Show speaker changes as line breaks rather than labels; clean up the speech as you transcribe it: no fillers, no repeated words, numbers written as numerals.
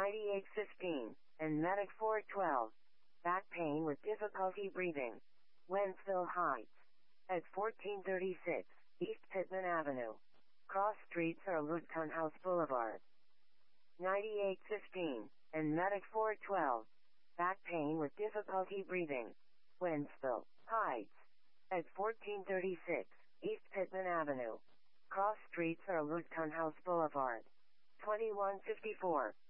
9815, and Medic 412. Back pain with difficulty breathing. Wentzville Heights. At 1436, East Pittman Avenue. Cross streets are Lutcon House Boulevard. 9815, and Medic 412. Back pain with difficulty breathing. Wentzville Heights. At 1436, East Pittman Avenue. Cross streets are Lutcon House Boulevard. 2154,